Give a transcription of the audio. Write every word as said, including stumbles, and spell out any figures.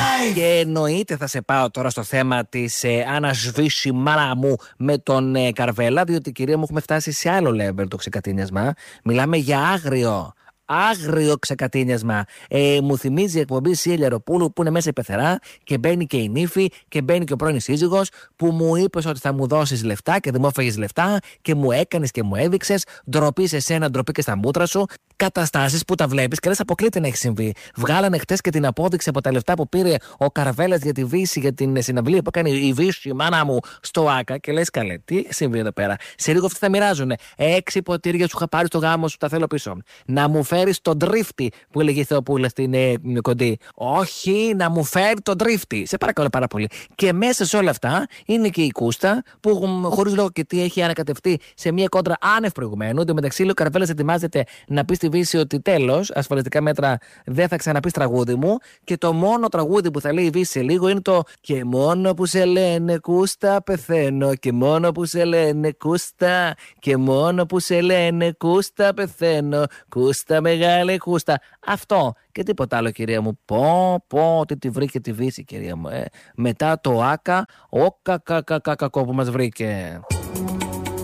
Και εννοείται θα σε πάω τώρα στο θέμα της ε, Άννα σβήσει μάνα μου με τον ε, Καρβέλα, διότι κυρία μου έχουμε φτάσει σε άλλο level το ξεκατίνιασμα. Μιλάμε για άγριο. Άγριο ξεκατίνιασμα. Ε, μου θυμίζει η εκπομπή Σίλια Ροπούλου που είναι μέσα η πεθερά και μπαίνει και η νύφη και μπαίνει και ο πρώην σύζυγος που μου είπε ότι θα μου δώσεις λεφτά και δεν μου έφαγες λεφτά και μου έκανες και μου έδειξες. Ντροπή σε σένα, ντροπή και στα μούτρα σου. Καταστάσεις που τα βλέπεις και λες αποκλείται να έχει συμβεί. Βγάλανε χτες και την απόδειξη από τα λεφτά που πήρε ο Καρβέλας για τη Βύση, για την συναυλία που έκανε η Βύση, η μάνα μου, στο Άκα. Και λες καλέ, τι έχει συμβεί εδώ πέρα. Σε λίγο αυτοί θα μοιράζουν. Έξι ποτήρια σου είχα πάρει στο γάμο σου, τα θέλω πίσω. Να μου φέρεις τον τρίφτη που έλεγε η Θεοπούλα στην ε, κοντή. Όχι, να μου φέρει τον τρίφτη. Σε παρακαλώ πάρα πολύ. Και μέσα σε όλα αυτά είναι και η Κούστα που χωρίς λόγο και τι έχει ανακατευτεί σε μια κόντρα άνευ προηγουμένου. Εν τω μεταξύ, ο Καρβέλας ετοιμάζεται να πει στη Βύση ότι τέλος, ασφαλιστικά μέτρα δεν θα ξαναπείς τραγούδι μου. Και το μόνο τραγούδι που θα λέει η Βύση σε λίγο είναι το «Και μόνο που σε λένε Κούστα πεθαίνω, και μόνο που σε λένε Κούστα, και μόνο που σε λένε Κούστα πεθαίνω, Κούστα μεγάλη Κούστα». Αυτό και τίποτα άλλο, κυρία μου. Πω, πω, ότι τη βρήκε τη Βύση, κυρία μου. Ε. Μετά το Άκα, ο κακακακακακό που μας βρήκε.